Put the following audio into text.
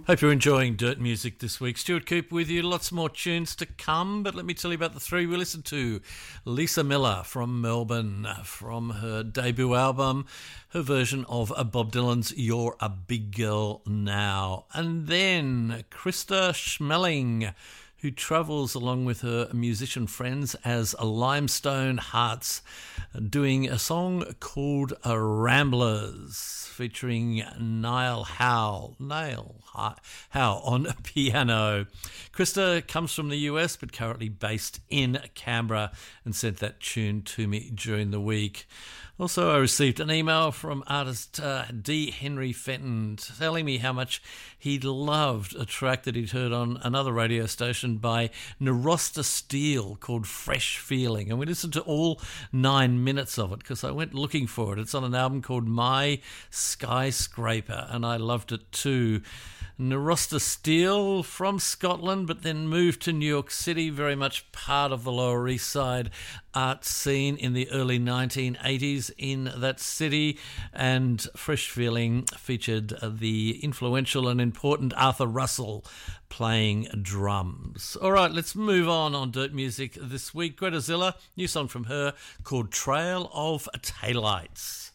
Hope you're enjoying Dirt Music this week. Stuart Cooper with you. Lots more tunes to come, but let me tell you about the three we listened to. Lisa Miller from Melbourne, from her debut album, her version of Bob Dylan's You're a Big Girl Now. And then Krista Schmeling, who travels along with her musician friends as Limestone Hearts, doing a song called Ramblers, featuring Niall Howe on piano. Krista comes from the US but currently based in Canberra and sent that tune to me during the week. Also, I received an email from artist D. Henry Fenton telling me how much he loved a track that he'd heard on another radio station by Narosta Steele called Fresh Feeling. And we listened to all 9 minutes of it because I went looking for it. It's on an album called My Skyscraper, and I loved it too. Narosta Steele from Scotland, but then moved to New York City, very much part of the Lower East Side art scene in the early 1980s in that city, and Fresh Feeling featured the influential and important Arthur Russell playing drums. All right, let's move on Dirt Music this week. Greta Zilla, new song from her called Trail of Taillights.